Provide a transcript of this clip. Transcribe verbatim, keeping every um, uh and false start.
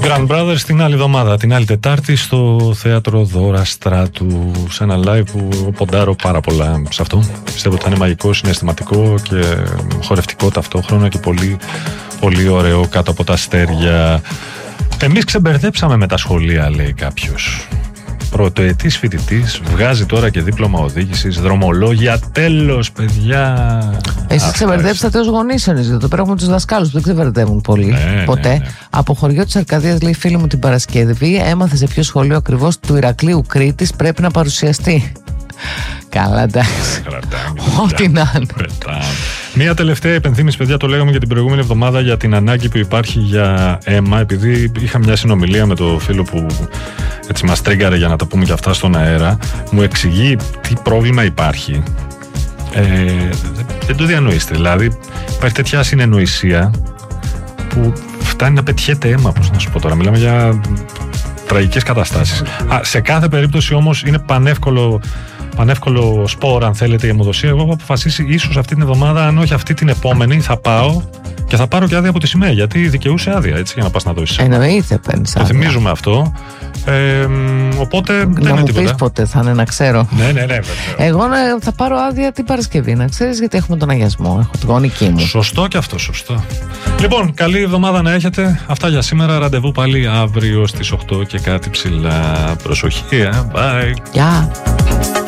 Grand Brothers την άλλη εβδομάδα, την άλλη Τετάρτη, στο θέατρο Δώρα Στράτου. Σε ένα live που ποντάρω πάρα πολλά σε αυτό. Πιστεύω ότι θα είναι μαγικό, συναισθηματικό και χορευτικό ταυτόχρονα και πολύ, πολύ ωραίο κάτω από τα αστέρια. Εμείς ξεμπερδέψαμε με τα σχολεία, λέει κάποιος. Πρωτοετής φοιτητής, βγάζει τώρα και δίπλωμα οδήγησης, δρομολόγια, τέλος, παιδιά. Εσείς ξεμπερδέψατε ως γονείς, εννοείται. Το πράγμα με τους δασκάλους που δεν ξεμπερδεύουν πολύ. Ναι, ποτέ. Ναι, ναι. Από χωριό της Αρκαδίας, λέει φίλη μου την Παρασκευή, έμαθε σε ποιο σχολείο ακριβώς του Ηρακλείου Κρήτης πρέπει να παρουσιαστεί. Καλά, εντάξει. Ό,τι να είναι. Μία τελευταία υπενθύμηση, παιδιά, το λέγαμε και την προηγούμενη εβδομάδα για την ανάγκη που υπάρχει για αίμα. Επειδή είχα μια συνομιλία με το φίλο που έτσι μας τρίγκαρε για να τα πούμε και αυτά στον αέρα, μου εξηγεί τι πρόβλημα υπάρχει. Ε, δεν το διανοείστε. Δηλαδή, υπάρχει τέτοια συνεννοησία που φτάνει να πετιέται αίμα. Πώς να σου πω τώρα, μιλάμε για τραγικές καταστάσεις. Α, σε κάθε περίπτωση όμως είναι πανεύκολο. Πανεύκολο σπόρο, αν θέλετε, η αιμοδοσία. Εγώ έχω αποφασίσει ίσως αυτή την εβδομάδα, αν όχι αυτή την επόμενη, θα πάω και θα πάρω και άδεια από τη σημαία. Γιατί δικαιούσε άδεια, έτσι, για να πας να δώσεις. Εννοείται, παίρνεις άδεια. Το θυμίζουμε αυτό. Ε, οπότε να δεν μου είναι τίποτα. πεις πότε θα είναι, να ξέρω. Ναι, ναι, ναι. Βέβαια. Εγώ θα πάρω άδεια την Παρασκευή, να ξέρεις, γιατί έχουμε τον αγιασμό. Έχω τη γονική μου. Σωστό και αυτό, σωστό. Λοιπόν, καλή εβδομάδα να έχετε. Αυτά για σήμερα. Ραντεβού πάλι αύριο στις οκτώ και κάτι ψηλά. Προσοχή, ε. Bye. Γεια.